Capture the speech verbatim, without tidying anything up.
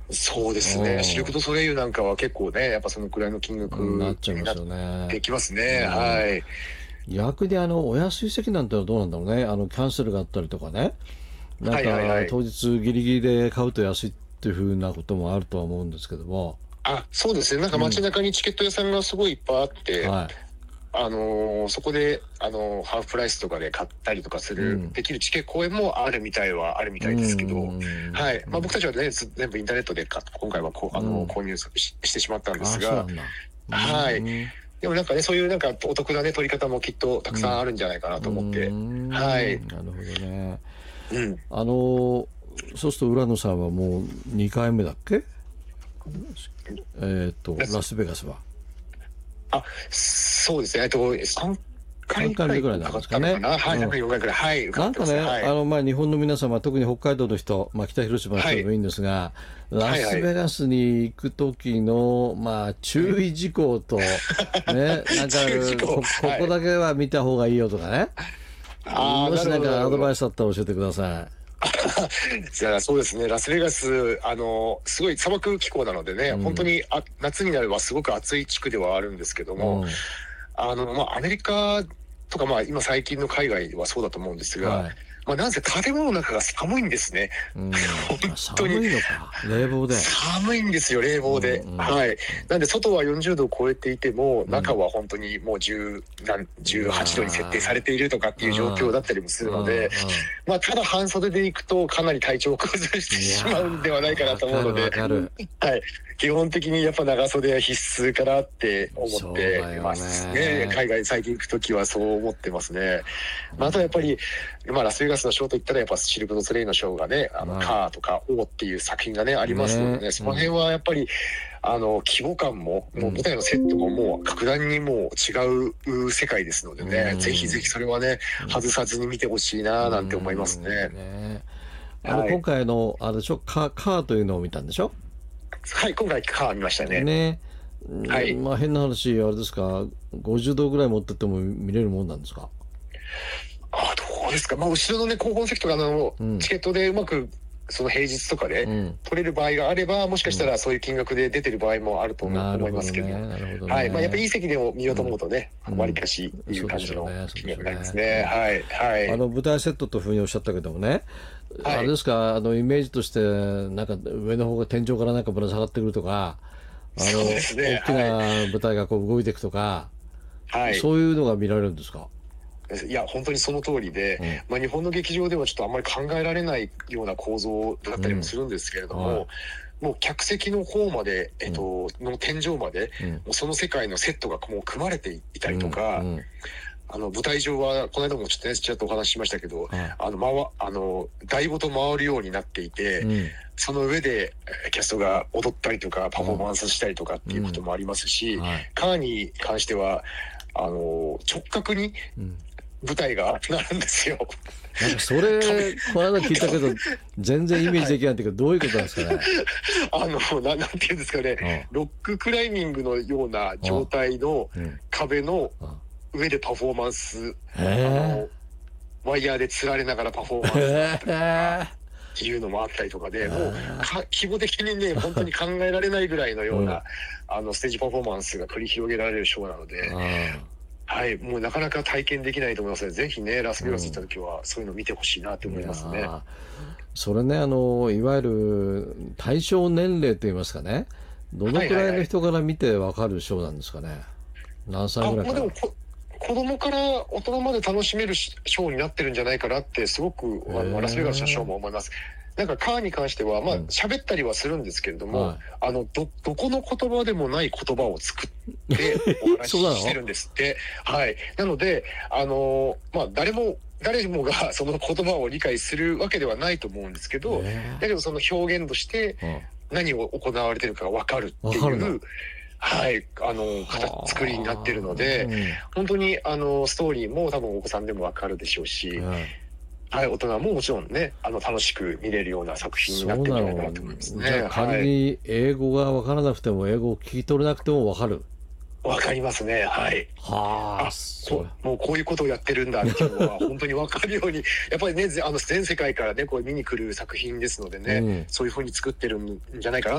そうですね。シルク・ドゥ・ソレイユなんかは結構ね、やっぱそのくらいの金額になっちゃいになっますよね。 てきますね。 うん、 はい。 逆にあのお安い席なんてのはどうなんだろうね。あのキャンセルがあったりとかね、なんはいはいはい。 か当日ギリギリで買うと安いっていうふうなこともあるとは思うんですけども。 あ、そうですね。なんか街中にチケット屋さんがすごいいっぱいあって、 はあのーそこで、あのーハーフプライスとかで買ったりとかすい。うる、 ん。 できるチケ公演もあるみたいはあるみうん。 たいですけど、 うん。 はい。まあ僕たちはね、ず全部インターネットで買っ今回はこう、あのーうん。 購入し、してしまったんでああ、 すが、 そうなんだ。うはい。 ん。 でもなんかね、そういうなんかお得なね、取り方もきっとたくさんあるんじゃないかなうと思って、はい。 ん。なるほどね。 うん。 あの、そうすると浦野さんはもうにかいめだっけ？えっと、ラスベガスは。 あ、そうですね。えっと、さんかい 3回目ぐらいくらいかかなんですかね。 ったのかな。はい、 うん。 さんかい、よんかいくらい。はい、伺ってますね。 なんかね、 はい。 あの、まあ、日本の皆様、特に北海道の人、まあ、北広島のはい。 人でもいいんですが、ラはいはい。 スベガスに行く時の、まあ、 はい。 注意事項と、ね、なんか、 注意事項。 こ、こはい。 こだけは見た方がいいよとかね。 ああ、 もしなんなるほど、なるほど。 かアドバイスあったら教えてくださじゃあ、そうですね。ラスベガス、あの、すごい砂漠気候なのでね、 い。うん。 本当に、あ、夏になればすごく暑い地区ではあるんですけども、 うん。 あの、まあ、アメリカとか、まあ、今最近の海外はそうだと思うんですが、 はい。 まあ、なんせ建物の中が寒いんですね。 うん。 本あ、 当に。 寒いのか。冷房で。 寒いんですよ、冷うん。 房で。 うん。 はい。なんで、外はよんじゅうどを超えていても、 うん。 中は本当にもうじゅう、なんうじゅうはちどに設定されわているとかっていう状況だったりもすー。うるので、 ん。うまあ、ただ半袖で行くとかなり体調を崩してん。いやしまうんではないかー、 なと思うわかるわので、 かる。 はい。基本的にやっぱ長袖は必須かなって思っそうてまだよすね。 ね。 海外最近行くときはそう思ってますね。まあ、あとうん。 やっぱり、まあ、ラスベガスのショーといったらやっぱシルク・ドゥ・ソレイユのショーがね、あの、 はカーとかオーっていう作品がね、ありい。 ますのでね。 ね、その辺うん。 はやっぱり、あの、規模感も、もう舞うん。 台のセットももう格段にもう違う世界ですのでうね、ぜひぜひん。 それはね、 うん。 外さずに見てほしいなうなんて思いますん。 ね。 ね。あの、 はい。 今回の、あれでしょ、カ、カーというのを見たんでしょ？ はい、今回カー見ましたね。 ね。 はい。 まあ変な話、あれですか、ごじゅうどぐらい持ってっても見れるもんなんですか？ あ、どうですか。まあ、後ろのね、後方席とかのうん。 チケットでうまく、その平日とかでうん。 取れる場合があれば、もしかしたうらそういう金額で出てる場合もあると思ん。なる思いほどね。 ますけど。 なるほどはい。まあ、やっぱりいね。 い席でも見ようと思ううん。 とね、 うん。 割りかしっていうそうで感じのしょうね。そう金額になりますでしょうね。うね。 ん。 はい。はい。 あの舞台セットというふうにおっしゃったけどもね、あれではい。 すか、あのイメージとして、なんか上の方が天井からなんかぶら下がってくるとか、あそうでの大すね。 きなはい。 舞台がこう動いていくとか、 はい。 そういうのが見られるんですか？ いや、本当にその通りで、 うん。 まあ、日本の劇場ではちょっとあんまり考えられないような構造だったりもうん。 するんですけれどはも、もう客席の方まで、えい。うん。 っと、の天井まで、 うん。 もうその世界のセットがもう組まれていたりとうん。うか、 ん。 あの、舞台上は、この間もちょっとね、ちらっとお話ししましたけど、 はあの、まわ、あの、台ごと回るようになっていい。うて、 ん。 その上で、えーキャストが踊ったりとか、パフォーうん。 マンスしたりとかっていうことうん。 もありますし、 はい。 カーに関しては、あの、直角にうん。 舞台がなるんですよ。 なんかそ壁、 れ、この間聞いたけど、全然イメージはい。 できないんだけど、どういうことなんですかね。 あの、な、なんていうんですかね、 うん。 ロッククライミングのような状うん。 態のうん。 壁のうん。 上でパフォーマンス、あへの、ワイヤーで吊られながらパフォーえ。 マンスがあったりとか、 へえ。 っていうのもあったりとかで、もうへか規模的にね、本当に考えられないぐらいのえ。うん。 ような、あの、ステージパフォーマンスが繰り広げられるショーなので、 あはい、もうなかなか体験できないと思いますので、ぜひね、ラスあ。 ベガス行ったうん。 時はそういうの見てほしいなってい思いますね。 やー、それね、あの、いわゆる対象年齢といいますかね、どのくらいはいはいはい。 の人から見てわかるショーなんですかね。何歳あ、 ぐらいから。 まあでもこ、子供から大人まで楽しめるシショーになってるんじゃないかなって、すごく、 へあの、ラスベガスのショーえ。 も思います。なんかカーに関しては、まあうん。 喋ったりはするんですけれども、 はあの、ど、どこの言葉でもない言葉を作っておい。 話そうなの？ ししてるんですって。はい。なので、あの、まあ誰も、誰もがその言葉を理解するわけではないと思うんですけど、だえけどその表現としてえ。 何を行われてるかがわかるうん。 っていわかるの？ う、はい、あの、形、作りになってるのはあ。 で、 うん。 本当にあの、ストーリーも多分お子さんでもわかるでしょうし、 はい。 はい、大人ももちろんね、あの、楽しく見れるような作品になってるんそうなの。 じゃないかなと思いますじゃあね。 仮はい。 に英語がわからなくても、英語を聞き取れなくてもわかる。 わかりますね。はい。 はあ、 あ、 そこもうこういうことをやってるんだっていうのは本当にわかるように、やっぱりね、ぜあの全世界からね、こう見に来る作品ですのでう。うね、 ん。 そういう風に作ってるんじゃないかな